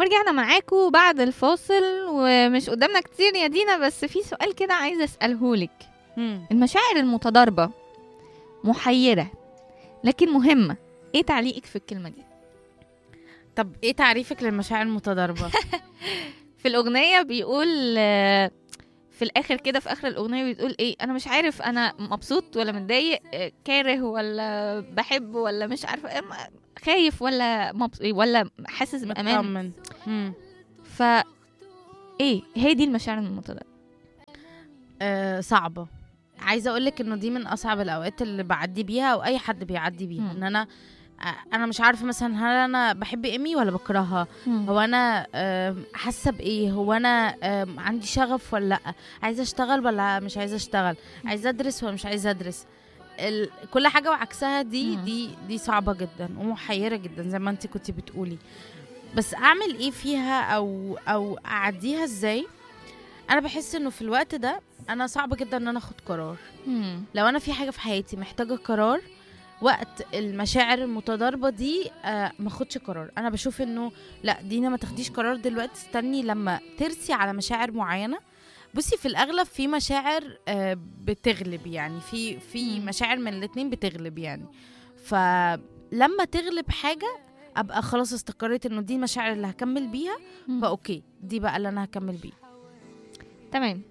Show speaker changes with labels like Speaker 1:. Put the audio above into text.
Speaker 1: ورجعنا معاكم بعد الفاصل، ومش قدامنا كتير يا دينا، بس في سؤال كده عايزة أسألهولك. المشاعر المتضاربة محيرة لكن مهمة، ايه تعليقك في الكلمة دي؟
Speaker 2: طب ايه تعريفك للمشاعر المتضاربة؟
Speaker 1: في الأغنية بيقول في الآخر كده، في آخر الأغنية بتقول ايه، أنا مش عارف أنا مبسوط ولا متضايق، كاره ولا بحب ولا مش عارفة، خايف ولا ولا حاسس بأمان. فا ايه هي دي المشاعر المتضاربة؟
Speaker 2: صعبة. عايزة أقولك إنه دي من أصعب الأوقات اللي بعدي بيها أو أي حد بيعدي بيها. إن أنا مش عارفة مثلا هل أنا بحب إيمي ولا بكرهها، هو أنا حاسة بإيه، هو أنا عندي شغف ولا لأ، عايزة أشتغل ولا مش عايزة أشتغل، عايزة أدرس ولا مش عايزة أدرس. كل حاجة وعكسها دي صعبة جدا ومحيرة جدا زي ما أنت كنتي بتقولي. بس أعمل إيه فيها أو أعديها إزاي؟ أنا بحس إنه في الوقت ده أنا صعب جدا إن أنا أخد قرار. لو أنا في حاجة في حياتي محتاجة قرار، وقت المشاعر المتضاربة دي ما اخدش قرار. انا بشوف انه لا، دينا ما تاخديش قرار دلوقتي، استني لما ترسي على مشاعر معينة. بصي، في الاغلب في مشاعر بتغلب، يعني في مشاعر من الاتنين بتغلب يعني. فلما تغلب حاجة ابقى خلاص استقريت انه دي المشاعر اللي هكمل بيها، فاوكي دي بقى اللي انا هكمل بيها.
Speaker 1: تمام.